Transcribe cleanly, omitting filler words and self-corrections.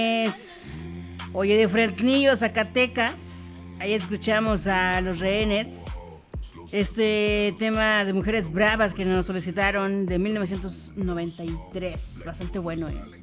Oye, de Fresnillo, Zacatecas. Ahí escuchamos a Los Rehenes. Este tema de Mujeres Bravas que nos solicitaron de 1993. Bastante bueno,